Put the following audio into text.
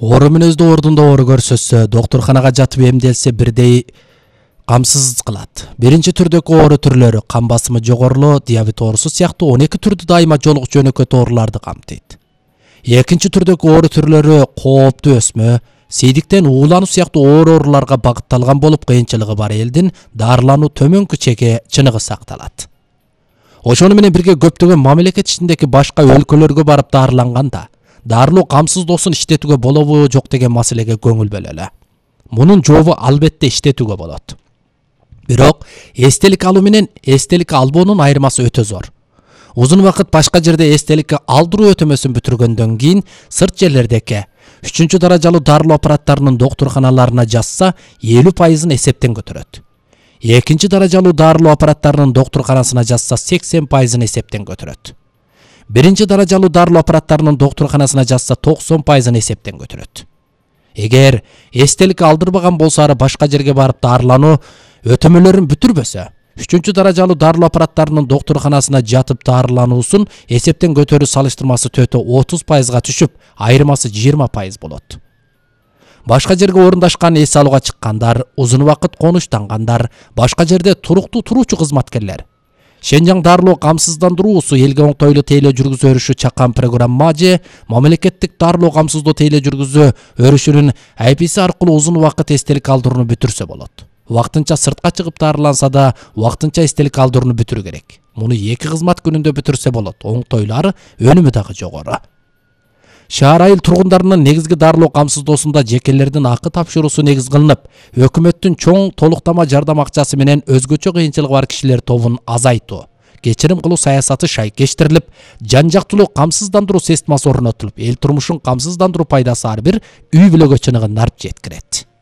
Оору мүнөздө ордунда оору көрсөтсө, доктурханага жатып эмделсе бирдей камсыз кылат. Биринчи түрдөгү оору түрлөрү кан басымы жогорулуу, диабет оорусу сыяктуу 12 түрдүү дайыма жолук жөнөкөт ооруларды камтыйт. Экинчи түрдөгү оору түрлөрү кооптуу өсмө, сейдиктен уулануу сыяктуу ооруларга багытталган болуп, кыйынчылыгы бар элдин дарылануу төмөнкү чеке чыныгы сакталат. Ошону менен бирге көптөгөн мамлекет ичиндеги башка өлкөлөргө барып дарыланганда, дарылуу камсыздоосун иштетүүгө болобу жок деген маселеге көңүл бөлөлө. Мунун жообу албетте иштетүүгө болот. Бирок эстелик алуу менен эстелик албоонун айырмасы өтө зор. Узун убакыт башка жерде эстеликке алдыруу өтөмөсүн бүтүргөндөн кийин сырт жерлердеки 3 даражалуу дарылоо аппараттарынын доктурханаларына жазса 50% эсептен көтөрөт. Экинчи даражалуу дарылоо аппараттарынын доктурханасына жазса 80% эсептен көтөрөт. Биринчи даражалуу дарылоо аппараттарынын доктурханасына жазса 90% эсептен көтөрөт. Эгер эстелик алдырбаган болсо, ары башка жерге барып дарылануу өтөмөлөрүн бүтүрбөсө, 3 даражалуу дарылоо аппараттарынын доктурханасына жатып дарылануусун эсептен көтөрүү салыштырмасы төтө 30%га түшүп, айырмасы 20% болот. Башка жерге орундашкан эс алууга чыккандар, узун убакыт конуштангандар, башка жерде туруктуу туруучу кызматкерлер. Шенжаң дарылоо камсыздандыруусу элге оңтойлуу тейлөө жүргүзө өрүшү чакан программа же мамлекеттик дарылоо камсыздоо тейлөө жүргүзө өрүшүнүн айписи аркылуу узун убакыт эстелик алдырууну бүтүрсө болот. Вактынча сыртка чыгып дарыланса да, вактынча эстелик алдырууну бүтүрүү керек. Муну 2 кызмат күнүндө бүтүрсө болот. Оңтойлары, өнүмү дагы жогору. Шаар айыл тургундарынын негизги дарылоо камсыздоосунда жекелердин акы тапшыруусу негиз кылынып, өкмөттүн чоң толуктама жардам акчасы менен өзгөчө кыйынчылыгы бар кишилер тобун азайтуу, кечирим кылуу саясаты шайкештирилип, жан жактылуу камсыздандыруу системасы орнотулуп, эл турмушун камсыздандыруу пайдасы ар бир үй бүлөгө чыныгы нарп жеткирет.